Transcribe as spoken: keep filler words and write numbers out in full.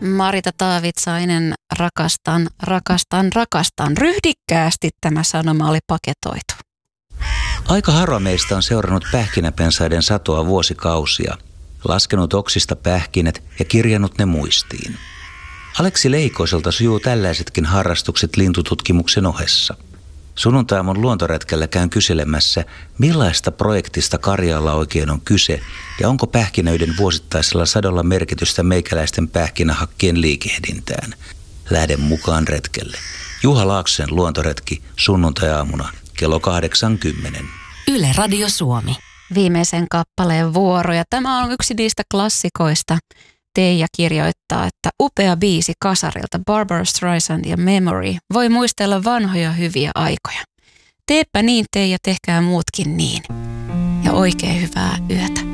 Marita Taavitsainen, rakastan, rakastan, rakastan. Ryhdikkäästi tämä sanoma oli paketoitu. Aika harva meistä on seurannut pähkinäpensaiden satoa vuosikausia, laskenut oksista pähkinät ja kirjannut ne muistiin. Aleksi Leikoiselta sujuu tällaisetkin harrastukset lintututkimuksen ohessa. Sunnuntaiaamun luontoretkellä käyn kyselemässä, millaista projektista Karjaalla oikein on kyse ja onko pähkinöiden vuosittaisella sadolla merkitystä meikäläisten pähkinähakkien liikehdintään. Lähden mukaan retkelle. Juha Laaksosen luontoretki sunnuntai-aamuna kello kahdeksankymmentä. Yle Radio Suomi. Viimeisen kappaleen vuoro ja tämä on yksi niistä klassikoista. Teija kirjoittaa, että upea biisi kasarilta Barbara Streisand ja Memory voi muistella vanhoja hyviä aikoja. Teepä niin, Teija, tehkää muutkin niin. Ja oikein hyvää yötä.